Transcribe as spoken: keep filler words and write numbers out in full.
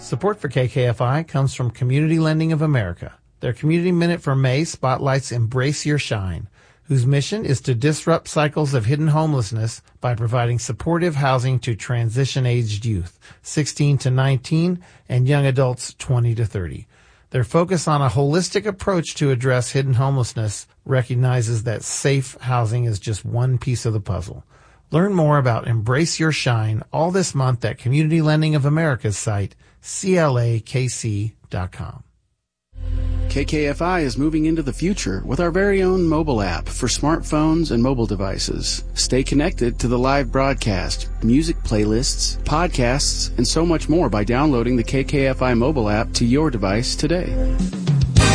Support for K K F I comes from Community Lending of America. Their Community Minute for May spotlights Embrace Your Shine, whose mission is to disrupt cycles of hidden homelessness by providing supportive housing to transition-aged youth, sixteen to nineteen, and young adults, twenty to thirty. Their focus on a holistic approach to address hidden homelessness recognizes that safe housing is just one piece of the puzzle. Learn more about Embrace Your Shine all this month at Community Lending of America's site, C L A K C dot com. K K F I is moving into the future with our very own mobile app for smartphones and mobile devices. Stay connected to the live broadcast, music playlists, podcasts, and so much more by downloading the K K F I mobile app to your device today.